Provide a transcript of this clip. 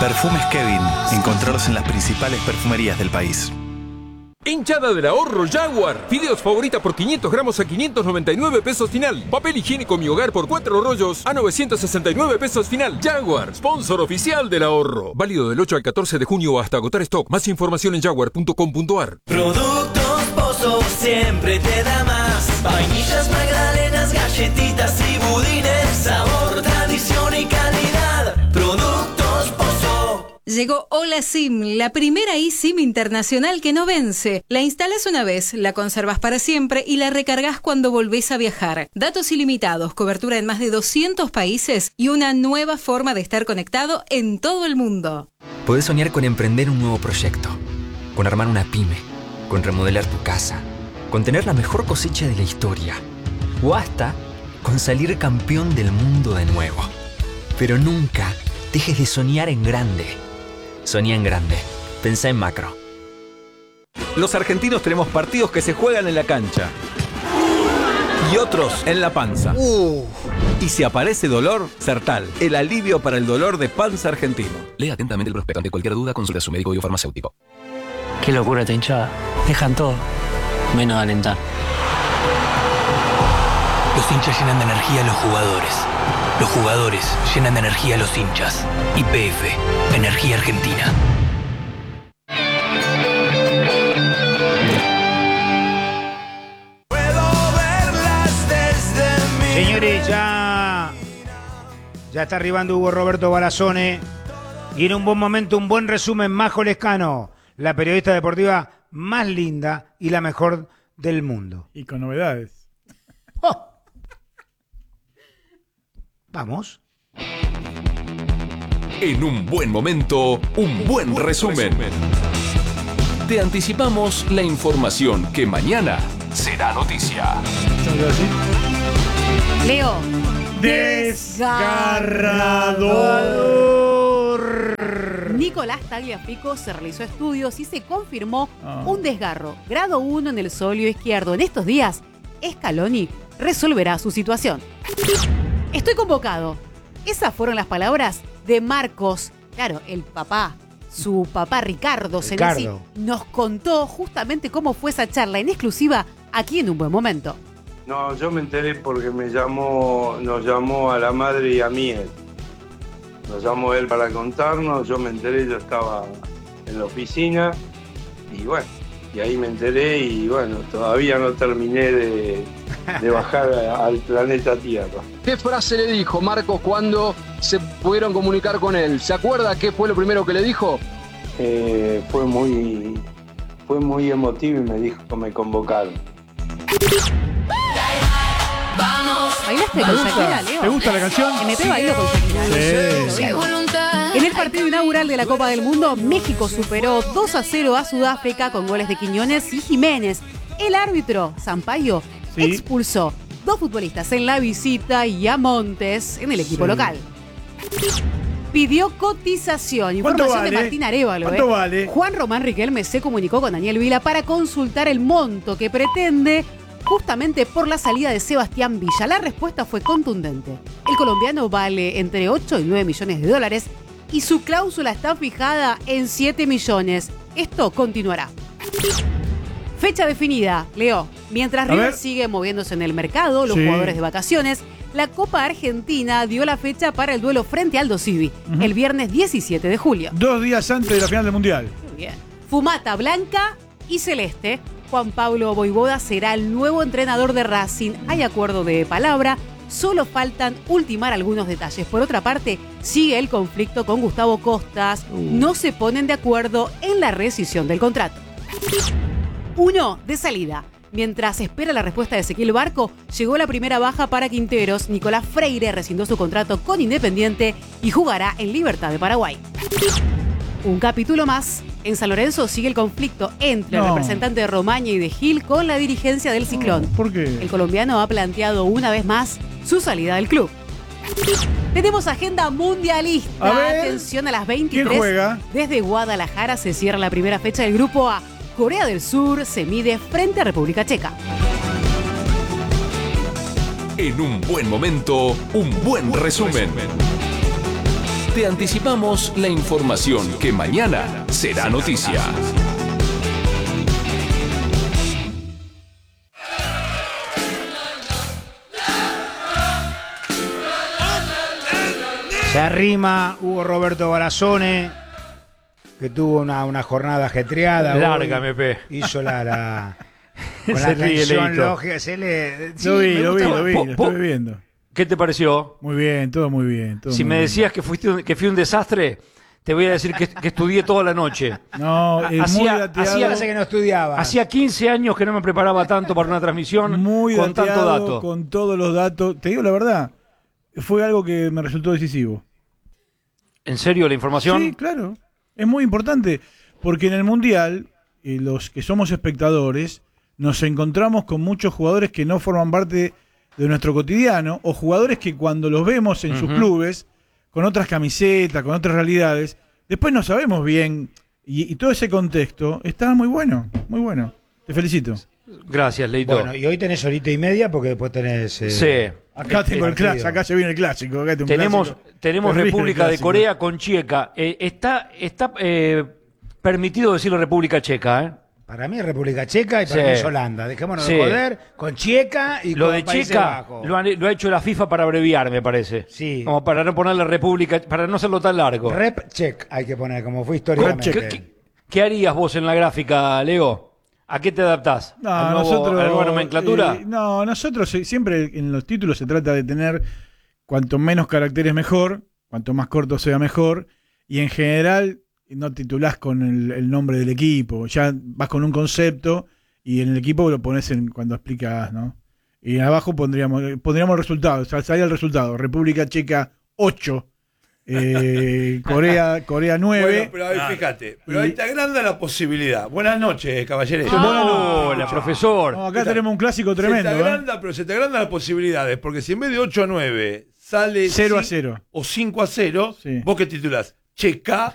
Perfumes Kevin. Encontrarlos en las principales perfumerías del país. Hinchada del ahorro Jaguar. Fideos favorita por 500 gramos a 599 pesos final. Papel higiénico Mi Hogar por 4 rollos a 969 pesos final. Jaguar, sponsor oficial del ahorro. Válido del 8 al 14 de junio hasta agotar stock. Más información en jaguar.com.ar. Productos Pozo siempre te da más. Vainillas, magdalenas, galletitas y budines. Sabor, tradición y calidad. Productos Pozo. Llegó Hola SIM, la primera eSIM internacional que no vence. La instalas una vez, la conservas para siempre y la recargas cuando volvés a viajar. Datos ilimitados, cobertura en más de 200 países y una nueva forma de estar conectado en todo el mundo. Podés soñar con emprender un nuevo proyecto, con armar una pyme, con remodelar tu casa, con tener la mejor cosecha de la historia o hasta con salir campeón del mundo de nuevo. Pero nunca dejes de soñar en grande. Soñá en grande. Pensá en macro. Los argentinos tenemos partidos que se juegan en la cancha y otros en la panza. Y si aparece dolor, Sertal, el alivio para el dolor de panza argentino. Lea atentamente el prospecto. Ante cualquier duda, consulte a su médico o farmacéutico. Qué locura esta hinchada. Dejan todo, menos alentar. Los hinchas llenan de energía a los jugadores. Los jugadores llenan de energía a los hinchas. YPF, Energía Argentina. Señores, ya está arribando Hugo Roberto Barazone. Y en un buen momento, un buen resumen, Majo Lescano, la periodista deportiva más linda y la mejor del mundo. Y con novedades. ¡Oh! Vamos. En un buen momento, un buen resumen. Te anticipamos la información que mañana será noticia. Leo. Desgarrador. Nicolás Tagliafico se realizó estudios y se confirmó un desgarro, grado 1 en el sóleo izquierdo. En estos días, Scaloni resolverá su situación. Estoy convocado. Esas fueron las palabras de Marcos, claro, el papá. Su papá Ricardo Senesi nos contó justamente cómo fue esa charla en exclusiva aquí en Un Buen Momento. No, yo me enteré porque nos llamó a la madre y a mí él. Nos llamó él para contarnos, yo me enteré, yo estaba en la oficina y bueno, y ahí me enteré y bueno, todavía no terminé de bajar al planeta Tierra. ¿Qué frase le dijo Marcos cuando se pudieron comunicar con él? ¿Se acuerda qué fue lo primero que le dijo? Fue muy emotivo y me dijo, me convocaron. ¿Bailaste con Shakira, Leo? ¿Te gusta la canción? MP bailó con Shakira. Sí. En el partido inaugural de la Copa del Mundo, México superó 2-0 a Sudáfrica con goles de Quiñones y Jiménez. El árbitro, Sampaio, expulsó 2 futbolistas en la visita y a Montes en el equipo local. Pidió cotización. Información de Martín Arévalo. ¿Cuánto vale? Juan Román Riquelme se comunicó con Daniel Vila para consultar el monto que pretende justamente por la salida de Sebastián Villa. La respuesta fue contundente. El colombiano vale entre 8 y 9 millones de dólares y su cláusula está fijada en 7 millones. Esto continuará. Fecha definida, Leo. Mientras River sigue moviéndose en el mercado, los jugadores de vacaciones, la Copa Argentina dio la fecha para el duelo frente a Aldo Civi, el viernes 17 de julio. 2 días antes de la final del Mundial. Muy bien. Fumata blanca y celeste. Juan Pablo Voivoda será el nuevo entrenador de Racing. Hay acuerdo de palabra, solo faltan ultimar algunos detalles. Por otra parte, sigue el conflicto con Gustavo Costas. No se ponen de acuerdo en la rescisión del contrato. 1 de salida. Mientras espera la respuesta de Ezequiel Barco, llegó la primera baja para Quinteros. Nicolás Freire rescindió su contrato con Independiente y jugará en Libertad de Paraguay. Un capítulo más. En San Lorenzo sigue el conflicto entre el representante de Romaña y de Gil con la dirigencia del Ciclón. ¿Por qué? El colombiano ha planteado una vez más su salida del club. Tenemos agenda mundialista. Atención a las 23. ¿Quién juega? Desde Guadalajara se cierra la primera fecha del grupo A. Corea del Sur se mide frente a República Checa. En un buen momento, un buen resumen. te anticipamos la información que mañana será noticia. Se arrima Hugo Roberto Barazone, que tuvo una jornada ajetreada. Larga, hoy. MP. Hizo la con Se la ríe, canción Leito. lógica. Se le, sí, Lo vi, me lo gusta. estuve viendo. ¿Qué te pareció? Muy bien, todo muy bien. Todo Si muy me bien. decías que fui un desastre, te voy a decir que estudié toda la noche. No, muy dateado. Parece que no estudiaba. Hacía 15 años que no me preparaba tanto para una transmisión Muy con tanto dateado, dato. con todos los datos. Te digo la verdad, fue algo que me resultó decisivo. ¿En serio la información? Sí, claro. Es muy importante, porque en el Mundial, los que somos espectadores, nos encontramos con muchos jugadores que no forman parte de nuestro cotidiano, o jugadores que cuando los vemos en sus clubes, con otras camisetas, con otras realidades, después no sabemos bien, y todo ese contexto está muy bueno, muy bueno. Te felicito. Gracias, Leito. Bueno, y hoy tenés horita y media porque después tenés... Sí. Acá tengo el clásico, acá se viene el clásico. Acá Tenemos terrible República de clásico. Corea con Checa. Está permitido decirlo República Checa, ¿eh? Para mí es República Checa y para Sí. mí es Holanda. Dejémonos Sí. de joder con Checa y Lo con de Países Checa Bajos. lo ha hecho la FIFA para abreviar, me parece. Sí. Como para no ponerle República, para no hacerlo tan largo. Rep Check hay que poner, como fue históricamente. ¿Qué harías vos en la gráfica, Leo? ¿A qué te adaptás? No, ¿A la nueva nomenclatura? No, nosotros siempre en los títulos se trata de tener cuanto menos caracteres mejor, cuanto más corto sea mejor, y en general no titulás con el nombre del equipo, ya vas con un concepto y en el equipo lo pones cuando explicas, ¿no? Y abajo pondríamos el resultado, salía el resultado, República Checa 8, Corea 9. Bueno, pero a ver, fíjate, pero ahí te agranda la posibilidad. Buenas noches, caballeros. Hola, profesor. No, acá tenemos un clásico tremendo. Se te agranda, pero se te agrandan las posibilidades, porque si en vez de 8-9 sale 0-0 o 5-0, ¿vos qué titulás? Checa